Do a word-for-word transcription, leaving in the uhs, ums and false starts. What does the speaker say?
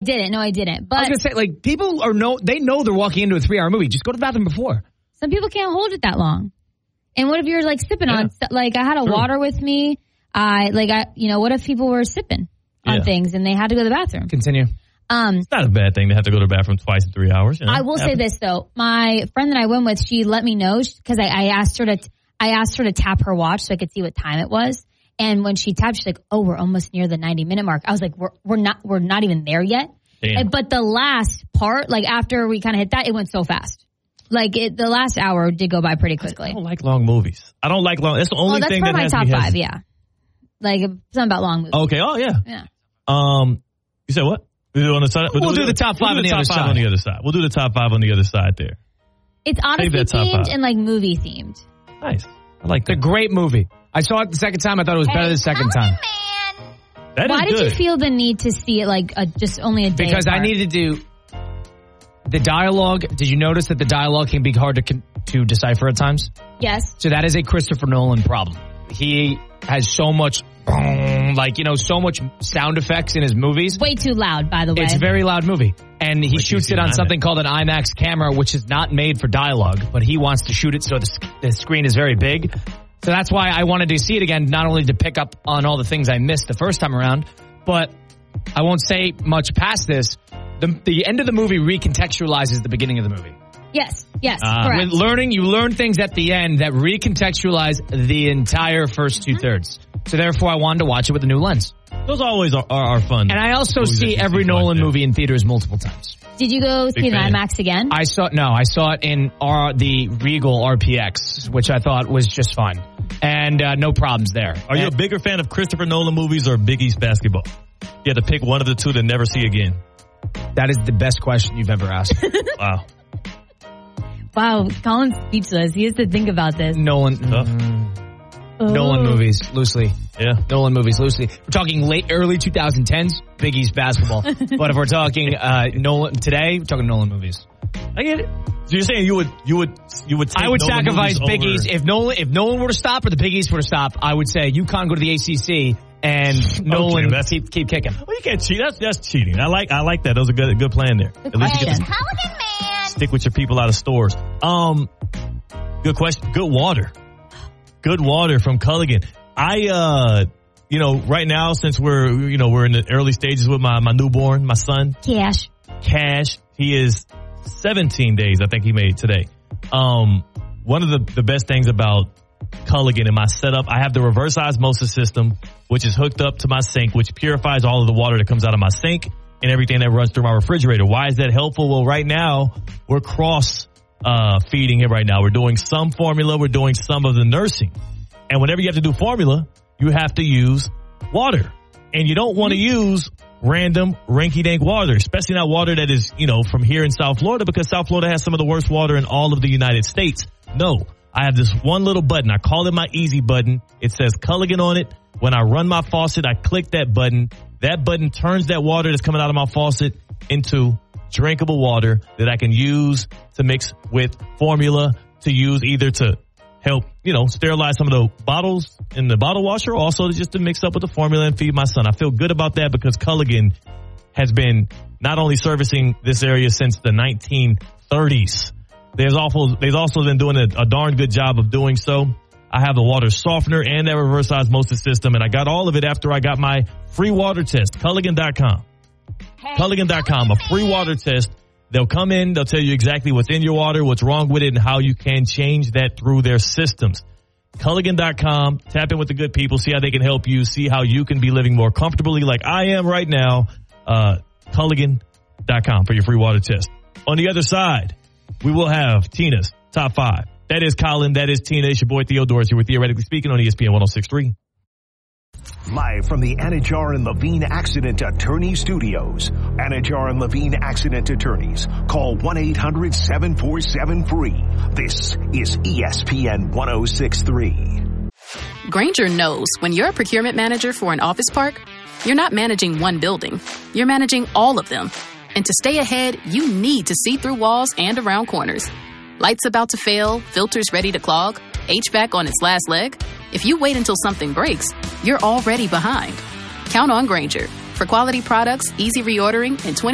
Didn't. No, I didn't. But I was going to say, like, people are no, they know they're walking into a three-hour movie. Just go to the bathroom before. Some people can't hold it that long. And what if you're, like, sipping yeah. on, like, I had a True. water with me. I, like, I, you know, what if people were sipping on yeah. things and they had to go to the bathroom? Continue. Um, it's not a bad thing to have to go to the bathroom twice in three hours. You know? I will say this, though. My friend that I went with, she let me know because I, I asked her to, I asked her to tap her watch so I could see what time it was. And when she tapped, she's like, "Oh, we're almost near the ninety minute mark." I was like, "We're we're not we're not even there yet." Damn. But the last part, like after we kind of hit that, it went so fast. Like it, the last hour did go by pretty quickly. I don't like long movies. I don't like long. That's the only oh, that's thing that my has top me five. hesitant. Yeah, like something about long movies. Okay. Oh yeah. Yeah. Um, you said what? We do on the side. We'll, we'll do, do the top five, we'll on, the top other five side. on the other side. We'll do the top five on the other side there. It's Odyssey themed and like movie themed. Nice. I like that. It's a great movie. I saw it the second time. I thought it was hey, better the second time. Man. That Why is did good. you feel the need to see it like a, just only a day Because apart? I needed to do the dialogue. Did you notice that the dialogue can be hard to to decipher at times? Yes. So that is a Christopher Nolan problem. He has so much, like, you know, so much sound effects in his movies. Way too loud, by the way. It's a very loud movie. And he like shoots it on something called an IMAX camera, which is not made for dialogue, but he wants to shoot it so the, the screen is very big. So that's why I wanted to see it again, not only to pick up on all the things I missed the first time around, but I won't say much past this. The, the end of the movie recontextualizes the beginning of the movie. Yes, yes, uh, correct. With learning, you learn things at the end that recontextualize the entire first two-thirds. So therefore, I wanted to watch it with a new lens. Those always are, are, are fun. And I also see every Nolan movie in theaters multiple times. Did you go Big see fan. the IMAX again? I saw no, I saw it in R, the Regal R P X, which I thought was just fine, and uh, no problems there. Are you and, a bigger fan of Christopher Nolan movies or Big East basketball? You had to pick one of the two to never see again. That is the best question you've ever asked. Wow. Wow, Colin's speechless. He has to think about this. Nolan. Mm, Nolan movies, loosely. Yeah. Nolan movies, loosely. We're talking late, early twenty tens, Big East basketball. But if we're talking uh, Nolan today, we're talking Nolan movies. I get it. So you're saying you would, you would, you would. Take I would Nolan sacrifice Big over... East if Nolan. If Nolan were to stop or the Big East were to stop, I would say UConn go to the A C C and Nolan okay, keep keep kicking. Well, you can't cheat. That's that's cheating. I like I like that. That was a good good plan there. Good At least you question. get to stick with your people out of stores. Um, good question. Good water. Good water from Culligan. I uh, you know, right now since we're you know we're in the early stages with my my newborn, my son. Cash. Cash. He is seventeen days. I think he made today. Um, one of the the best things about Culligan in my setup, I have the reverse osmosis system, which is hooked up to my sink, which purifies all of the water that comes out of my sink and everything that runs through my refrigerator. Why is that helpful? Well, right now we're cross uh, feeding him right now. We're doing some formula. We're doing some of the nursing. And whenever you have to do formula, you have to use water. And you don't want to use random rinky-dink water, especially not water that is, you know, from here in South Florida, because South Florida has some of the worst water in all of the United States. No, I have this one little button. I call it my easy button. It says Culligan on it. When I run my faucet, I click that button. That button turns that water that's coming out of my faucet into drinkable water that I can use to mix with formula, to use either to help, you know, sterilize some of the bottles in the bottle washer, or also to just to mix up with the formula and feed my son. I feel good about that because Culligan has been not only servicing this area since the nineteen thirties. There's also, they've also been doing a, a darn good job of doing so. I have the water softener and that reverse osmosis system, and I got all of it after I got my free water test. Culligan dot com. Hey, Culligan dot com, a free water test. They'll come in, they'll tell you exactly what's in your water, what's wrong with it, and how you can change that through their systems. Culligan dot com, tap in with the good people, see how they can help you, see how you can be living more comfortably like I am right now. Uh, Culligan dot com for your free water test. On the other side, we will have Tina's Top five. That is Colin, that is Tina, it's your boy Theodorus here with Theoretically Speaking on E S P N one oh six point three. Live from the Anajar and Levine Accident Attorney Studios. Anajar and Levine Accident Attorneys. Call one eight hundred seven four seven free. This is E S P N one oh six point three. Grainger knows when you're a procurement manager for an office park, you're not managing one building. You're managing all of them. And to stay ahead, you need to see through walls and around corners. Lights about to fail, filters ready to clog, H V A C on its last leg. If you wait until something breaks, you're already behind. Count on Grainger for quality products, easy reordering, and twenty